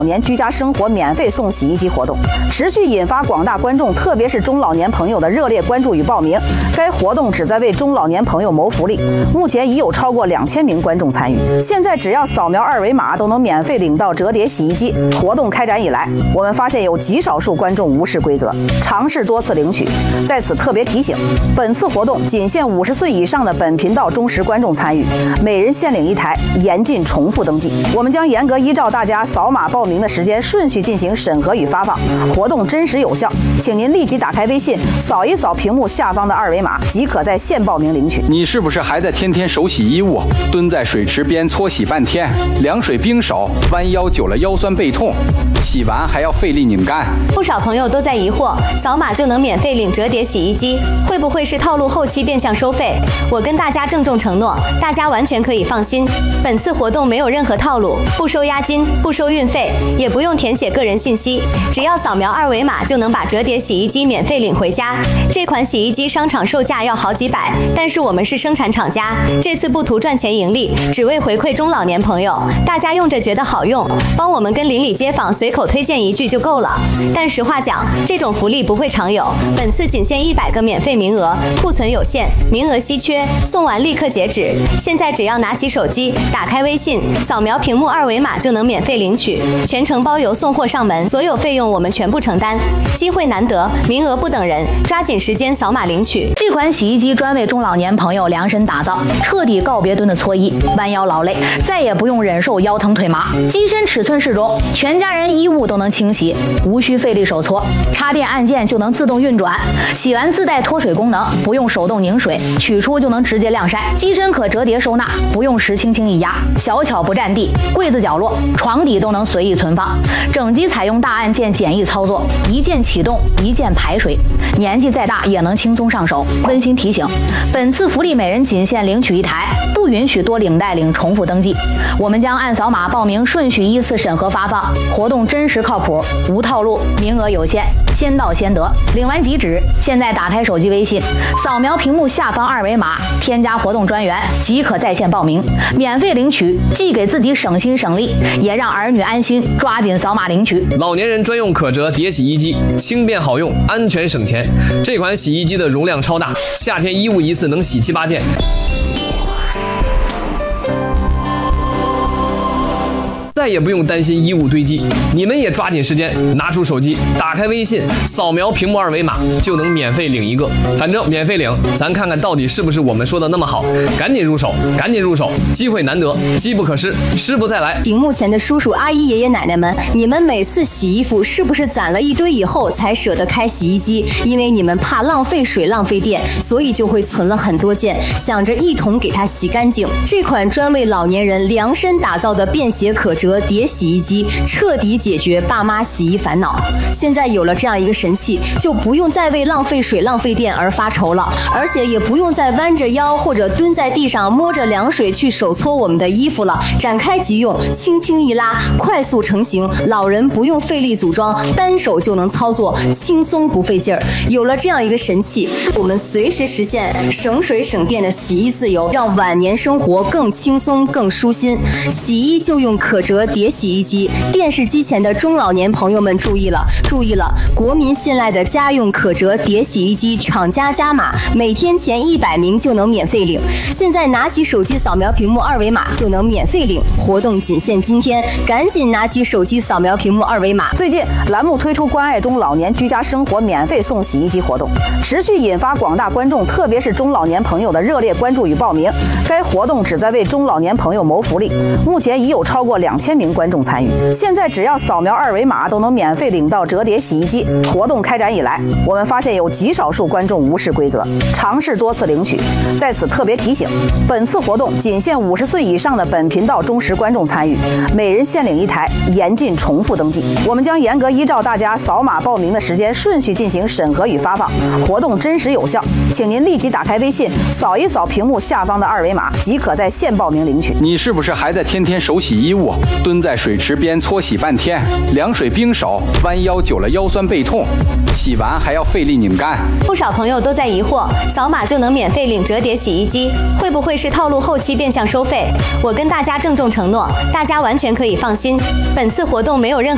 年居家生活免费送洗衣机活动持续引发广大观众，特别是中老年朋友的热烈关注与报名。该活动旨在为中老年朋友谋福利，目前已有超过2000名观众参与。现在只要扫描2维码，都能免费领到折叠洗衣机。活动开展以来，我们发现有极少数观众无视规则，尝试多次领取。在此特别提醒，本次活动仅限50岁以上的本频道忠实观众参与，每人限领1台，严禁重复登记。我们将严格依照大家扫码报名的时间顺序进行审核与发放，活动真实有效，请您立即打开微信，扫一扫屏幕下方的2维码，即可在线报名领取。 你是不是还在天天手洗衣物，蹲在水池边搓洗半天，凉水冰手，弯腰久了腰酸背痛，洗完还要费力拧干？ 不少朋友都在疑惑，扫码就能免费领折叠洗衣机，会不会是套路后期变相收费？我跟大家郑重承诺，大家完全可以放心，本次活动没有任何套路，不收押金，不收运费，也不用填写个人信息，只要扫描2维码就能把折叠洗衣机免费领回家。这款洗衣机商场售价要好几百，但是我们是生产厂家，这次不图赚钱盈利，只为回馈中老年朋友，大家用着觉得好用，帮我们跟邻里街坊随口推荐1句就够了。但实话讲，这种福利不会常有，本次仅限100个免费名额，库存有限，名额稀缺，送完立刻截止。现在只要拿起手机，打开微信，扫描屏幕2维码就能免费领取，全程包邮送货上门，所有费用我们全部承担。机会难得，名额不等人，抓紧时间扫码领取。 这款洗衣机专为中老年朋友量身打造，彻底告别蹲的搓衣、弯腰劳累，再也不用忍受腰疼腿麻。机身尺寸适中，全家人衣物都能清洗，无需费力手搓，插电按键就能自动运转，洗完自带脱水功能，不用手动拧水，取出就能直接晾晒。机身可折叠收纳，不用时轻轻一压，小巧不占地，柜子角落、床底都能随意存放。整机采用大按键简易操作，一键启动，一键排水，年纪再大也能轻松上手。温馨提醒，本次福利每人仅限领取1台，不允许多领带领重复登记。我们将按扫码报名顺序依次审核发放，活动真实靠谱，无套路，名额有限，先到先得，领完即止。现在打开手机微信，扫描屏幕下方2维码，添加活动专员，即可在线报名，免费领取，既给自己省心省力，也让儿女安心，抓紧扫码领取。 老年人专用可折叠洗衣机，轻便好用，安全省钱。这款洗衣机的容量超大，夏天衣物一次能洗7、8件。再也不用担心衣物堆积，你们也抓紧时间拿出手机，打开微信，扫描屏幕2维码就能免费领1个，反正免费领，咱看看到底是不是我们说的那么好，赶紧入手，赶紧入手，机会难得，机不可失，失不再来。 屏幕前的叔叔阿姨爷爷奶奶们，你们每次洗衣服是不是攒了一堆以后才舍得开洗衣机？因为你们怕浪费水浪费电，所以就会存了很多件，想着一同给它洗干净。这款专为老年人量身打造的便携可折叠洗衣机，彻底解决爸妈洗衣烦恼。现在有了这样一个神器，就不用再为浪费水浪费电而发愁了，而且也不用再弯着腰或者蹲在地上摸着凉水去手搓我们的衣服了，展开即用，轻轻一拉，快速成型，老人不用费力组装，单手就能操作，轻松不费劲儿。有了这样一个神器，我们随时实现省水省电的洗衣自由，让晚年生活更轻松更舒心。洗衣就用可折叠洗衣机，电视机前的中老年朋友们注意了，国民信赖的家用可折叠洗衣机厂家加码，每天前100名就能免费领。现在拿起手机扫描屏幕2维码就能免费领，活动仅限今天，赶紧拿起手机扫描屏幕2维码。 最近栏目推出关爱中老年居家生活免费送洗衣机活动，持续引发广大观众，特别是中老年朋友的热烈关注与报名。该活动旨在为中老年朋友谋福利，目前已有超过2000名观众参与。现在只要扫描2维码，都能免费领到折叠洗衣机。活动开展以来，我们发现有极少数观众无视规则，尝试多次领取。在此特别提醒，本次活动仅限50岁以上的本频道忠实观众参与，每人限领1台，严禁重复登记。我们将严格依照大家扫码报名的时间顺序进行审核与发放，活动真实有效，请您立即打开微信，扫一扫屏幕下方的2维码，即可在线报名领取。 你是不是还在天天手洗衣物，蹲在水池边搓洗半天，凉水冰手，弯腰久了腰酸背痛，洗完还要费力拧干？ 不少朋友都在疑惑，扫码就能免费领折叠洗衣机，会不会是套路后期变相收费？我跟大家郑重承诺，大家完全可以放心，本次活动没有任何